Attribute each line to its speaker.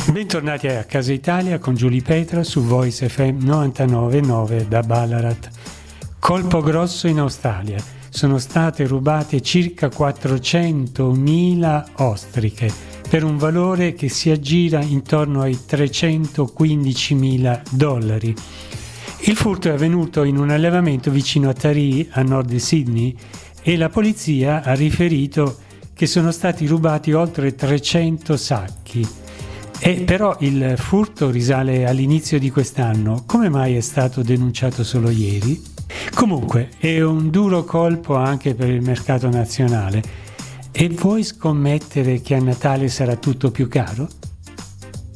Speaker 1: Bentornati a Casa Italia con Giulio Petra su Voice FM 99.9 da Ballarat. Colpo grosso in Australia. Sono state rubate circa 400.000 ostriche per un valore che si aggira intorno ai $315.000. Il furto è avvenuto in un allevamento vicino a Taree, a nord di Sydney, e la polizia ha riferito che sono stati rubati oltre 300 sacchi. Però il furto risale all'inizio di quest'anno. Come mai è stato denunciato solo ieri? Comunque, è un duro colpo anche per il mercato nazionale. E vuoi scommettere che a Natale sarà tutto più caro?